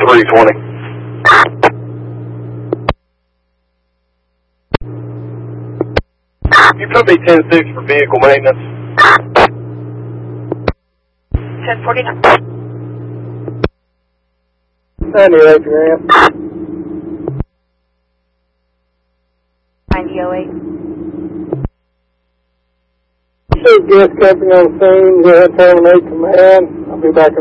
320. You put me 10-6 for vehicle maintenance. 1049. 98 Grant. 9008. Guest company on scene, go ahead and terminate command. I'll be back in